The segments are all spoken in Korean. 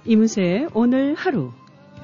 이문세의 오늘 하루.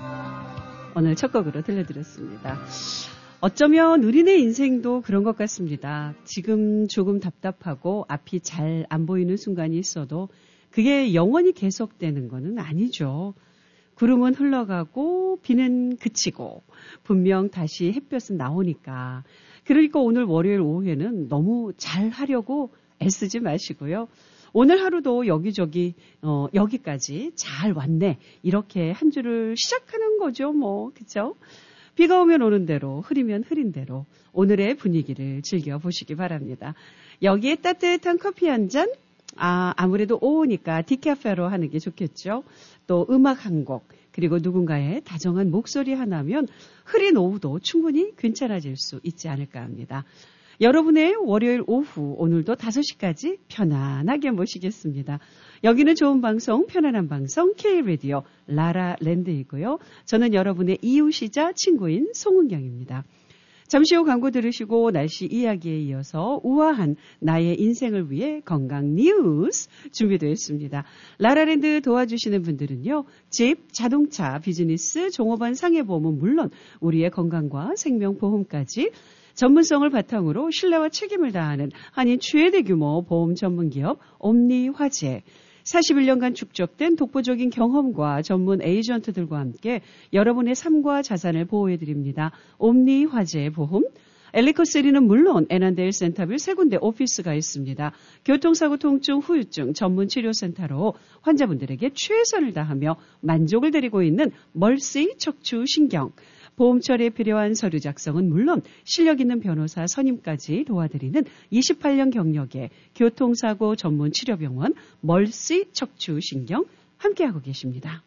오늘 첫 곡으로 들려드렸습니다. 어쩌면 우리네 인생도 그런 것 같습니다. 지금 조금 답답하고 앞이 잘 안 보이는 순간이 있어도 그게 영원히 계속되는 것은 아니죠. 구름은 흘러가고 비는 그치고 분명 다시 햇볕은 나오니까. 그러니까 오늘 월요일 오후에는 너무 잘 하려고 애쓰지 마시고요. 오늘 하루도 여기저기 여기까지 잘 왔네. 이렇게 한 주를 시작하는 거죠. 그렇죠? 비가 오면 오는 대로, 흐리면 흐린 대로 오늘의 분위기를 즐겨보시기 바랍니다. 여기에 따뜻한 커피 한 잔, 아무래도 오후니까 디카페로 하는 게 좋겠죠. 또 음악 한 곡, 그리고 누군가의 다정한 목소리 하나면 흐린 오후도 충분히 괜찮아질 수 있지 않을까 합니다. 여러분의 월요일 오후 오늘도 5시까지 편안하게 모시겠습니다. 여기는 좋은 방송, 편안한 방송 K-라디오 라라랜드이고요. 저는 여러분의 이웃이자 친구인 송은경입니다. 잠시 후 광고 들으시고 날씨 이야기에 이어서 우아한 나의 인생을 위해 건강 뉴스 준비되어 있습니다. 라라랜드 도와주시는 분들은요. 집, 자동차, 비즈니스, 종업원 상해보험은 물론 우리의 건강과 생명보험까지 전문성을 바탕으로 신뢰와 책임을 다하는 한인 최대 규모 보험 전문기업 옴니화재. 41년간 축적된 독보적인 경험과 전문 에이전트들과 함께 여러분의 삶과 자산을 보호해드립니다. 옴니화재 보험. 엘리코시리는 물론 애난데일 센터빌 3군데 오피스가 있습니다. 교통사고 통증 후유증 전문치료센터로 환자분들에게 최선을 다하며 만족을 드리고 있는 멀시 척추신경. 보험 처리에 필요한 서류 작성은 물론 실력 있는 변호사 선임까지 도와드리는 28년 경력의 교통사고 전문 치료병원 멀시 척추신경 함께하고 계십니다.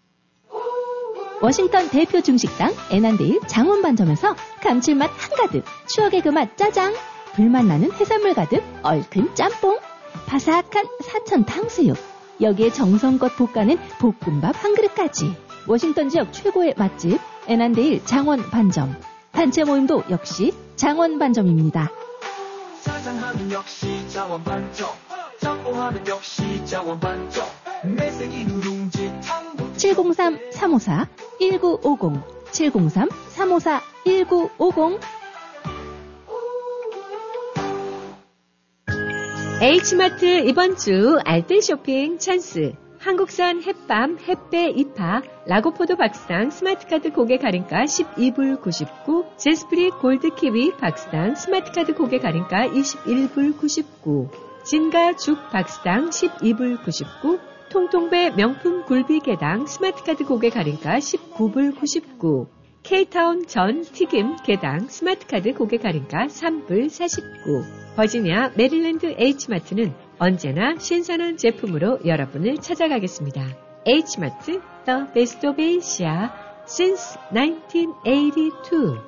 워싱턴 대표 중식당 애난데일 장원반점에서 감칠맛 한가득, 추억의 그 맛 짜장, 불맛 나는 해산물 가득 얼큰 짬뽕, 바삭한 사천 탕수육, 여기에 정성껏 볶아낸 볶음밥 한 그릇까지. 워싱턴 지역 최고의 맛집 애난데일 장원반점. 단체 모임도 역시 장원반점입니다. 짜장하면 역시 장원반점, 짬뽕하면 역시 장원반점, 매생이 누룽지 탕 703-354-1950 703-354-1950 H마트 이번 주 알뜰 쇼핑 찬스. 한국산 햇밤, 햇배, 이파, 라고포도 박스당 스마트카드 고객 할인가 12불 99, 제스프리 골드 키위 박스당 스마트카드 고객 할인가 21불 99, 진가 죽 박스당 12불 99, 통통배 명품 굴비 개당 스마트카드 고객 할인가 19불 99, K타운 전 튀김 개당 스마트카드 고객 할인가 3불 49, 버지니아 메릴랜드 H마트는 언제나 신선한 제품으로 여러분을 찾아가겠습니다. H마트, The Best of Asia, since 1982.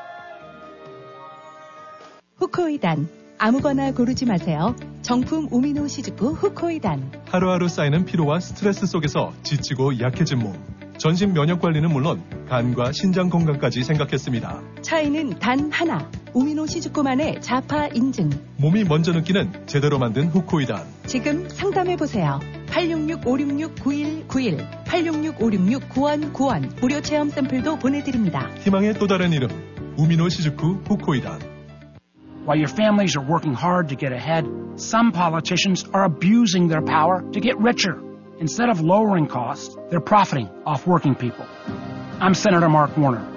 후코이단, 아무거나 고르지 마세요. 정품 우미노 시즈쿠 후코이단. 하루하루 쌓이는 피로와 스트레스 속에서 지치고 약해진 몸. 전신 면역 관리는 물론 간과 신장 건강까지 생각했습니다. 차이는 단 하나. 우미노 시즈코만의 자파 인증. 몸이 먼저 느끼는 제대로 만든 후코이단. 지금 상담해보세요. 866-566-9191 866-566-9191 무료 체험 샘플도 보내드립니다. 희망의 또 다른 이름 우미노 시즈쿠 후코이단. While your families are working hard to get ahead, some politicians are abusing their power to get richer. Instead of lowering costs, they're profiting off working people. I'm Senator Mark Warner.